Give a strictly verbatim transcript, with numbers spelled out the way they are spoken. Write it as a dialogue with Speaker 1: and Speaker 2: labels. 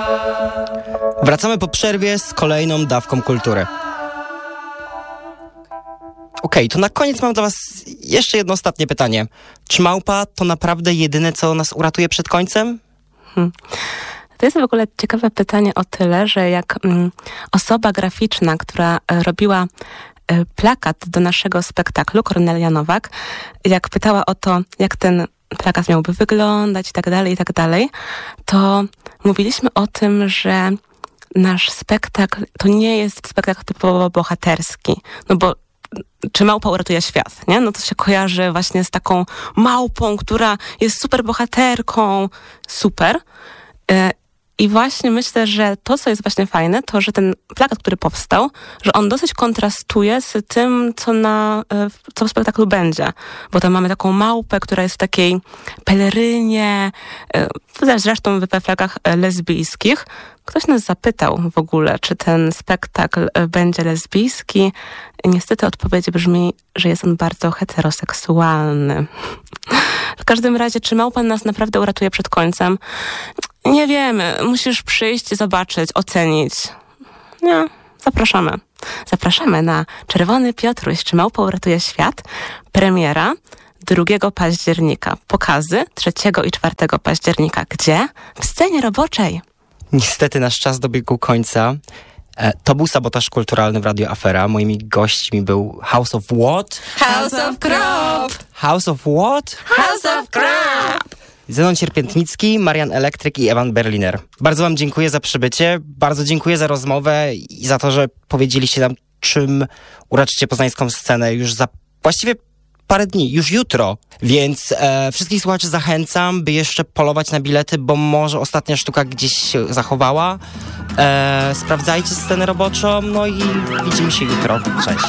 Speaker 1: Wracamy po przerwie z kolejną dawką kultury. Okej, okay, to na koniec mam do was jeszcze jedno ostatnie pytanie. Czy małpa to naprawdę jedyne, co nas uratuje przed końcem?
Speaker 2: Hmm. To jest w ogóle ciekawe pytanie o tyle, że jak mm, osoba graficzna, która e, robiła e, plakat do naszego spektaklu, Kornelia Nowak, jak pytała o to, jak ten plakat miałby wyglądać i tak dalej, i tak dalej, to mówiliśmy o tym, że nasz spektakl to nie jest spektakl typowo bohaterski, no bo czy małpa uratuje świat, nie? No to się kojarzy właśnie z taką małpą, która jest super bohaterką, super. I właśnie myślę, że to, co jest właśnie fajne, to, że ten plakat, który powstał, że on dosyć kontrastuje z tym, co, na, co w spektaklu będzie. Bo tam mamy taką małpę, która jest w takiej pelerynie, zresztą w flagach lesbijskich. Ktoś nas zapytał w ogóle, czy ten spektakl będzie lesbijski. Niestety odpowiedź brzmi, że jest on bardzo heteroseksualny. W każdym razie, czy małpa nas naprawdę uratuje przed końcem? Nie wiemy. Musisz przyjść, zobaczyć, ocenić. Nie, zapraszamy. Zapraszamy na Czerwony Piotruś, czy małpa uratuje świat? Premiera drugiego października. Pokazy trzeciego i czwartego października. Gdzie? W scenie roboczej.
Speaker 1: Niestety nasz czas dobiegł końca. E, to był Sabotaż Kulturalny w Radio Afera. Moimi gośćmi był House of What?
Speaker 3: House of Crop!
Speaker 1: House of what?
Speaker 3: House of Crop!
Speaker 1: Zenon Cierpiętnicki, Marian Elektryk i Ewan Berliner. Bardzo wam dziękuję za przybycie, bardzo dziękuję za rozmowę i za to, że powiedzieliście nam, czym uraczycie poznańską scenę już za właściwie parę dni, już jutro. Więc e, wszystkich słuchaczy zachęcam, by jeszcze polować na bilety, bo może ostatnia sztuka gdzieś się zachowała. E, sprawdzajcie scenę roboczą, no i widzimy się jutro. Cześć.